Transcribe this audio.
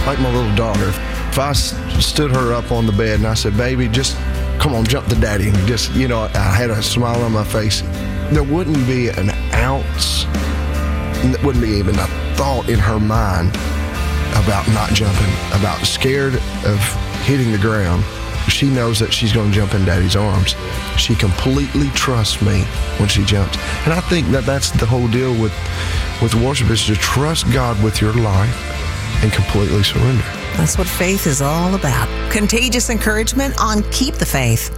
like my little daughter. If I stood her up on the bed and I said, baby, just come on, jump to daddy. And just, I had a smile on my face. There wouldn't be an ounce, there wouldn't be even a thought in her mind about not jumping, about scared of hitting the ground. She knows that she's going to jump in daddy's arms. She completely trusts me when she jumps. And I think that that's the whole deal with worship, is to trust God with your life and completely surrender. That's what faith is all about. Contagious encouragement on Keep the Faith.